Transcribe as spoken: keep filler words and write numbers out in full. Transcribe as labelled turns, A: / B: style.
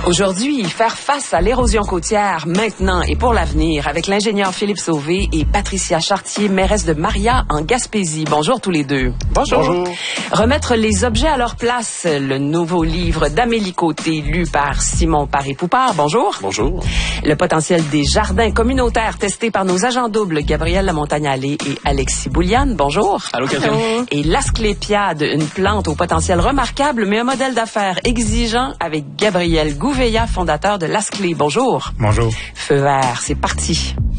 A: Aujourd'hui, faire face à l'érosion côtière maintenant et pour l'avenir avec l'ingénieur Philippe Sauvé et Patricia Chartier, mairesse de Maria en Gaspésie. Bonjour tous les deux.
B: Bonjour. Bonjour.
A: Remettre les objets à leur place, le nouveau livre d'Amélie Côté lu par Simon Paré-Poupard. Bonjour.
B: Bonjour.
A: Le potentiel des jardins communautaires testé par nos agents doubles Gabriel Lamontagne-Allé et Alexis Bouliane. Bonjour.
B: Allô, Catherine.
A: Et l'asclépiade, une plante au potentiel remarquable mais un modèle d'affaires exigeant avec Gabriel Gouveia, fondateur de l'Asclé. Bonjour.
C: Bonjour.
A: Feu vert, c'est parti.